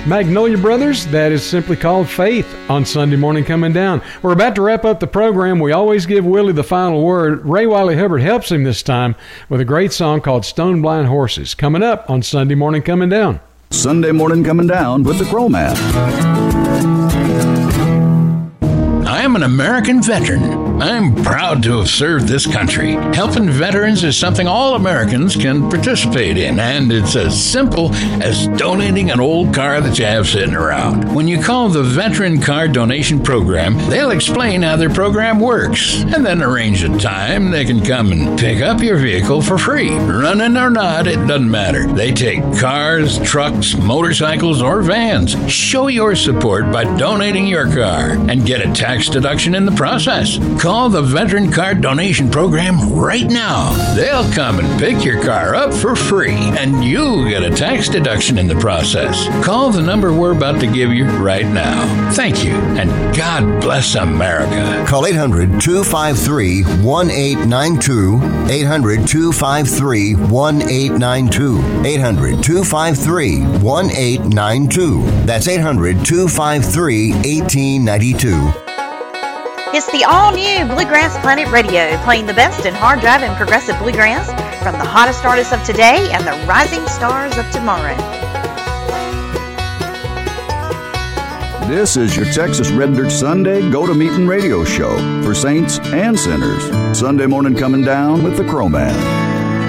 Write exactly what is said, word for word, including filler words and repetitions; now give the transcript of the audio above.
Magnolia Brothers, that is simply called Faith on Sunday Morning Coming Down. We're about to wrap up the program. We always give Willie the final word. Ray Wiley Hubbard helps him this time with a great song called Stone Blind Horses, coming up on Sunday Morning Coming Down. Sunday Morning Coming Down with the Crow Man. I am an American veteran. I'm proud to have served this country. Helping veterans is something all Americans can participate in, and it's as simple as donating an old car that you have sitting around. When you call the Veteran Car Donation Program, they'll explain how their program works, and then arrange a time they can come and pick up your vehicle for free. Running or not, it doesn't matter. They take cars, trucks, motorcycles, or vans. Show your support by donating your car and get a tax deduction in the process. Call the Veteran Car Donation Program right now. They'll come and pick your car up for free, and you'll get a tax deduction in the process. Call the number we're about to give you right now. Thank you, and God bless America. Call eight hundred, two five three, one eight nine two, eight hundred, two five three, one eight nine two, eight hundred, two five three, one eight nine two. That's eight hundred, two five three, one eight nine two. It's the all-new Bluegrass Planet Radio, playing the best in hard-driving progressive bluegrass from the hottest artists of today and the rising stars of tomorrow. This is your Texas Red Dirt Sunday Go-to-Meeting radio show for saints and sinners. Sunday Morning Coming Down with the Crow Man.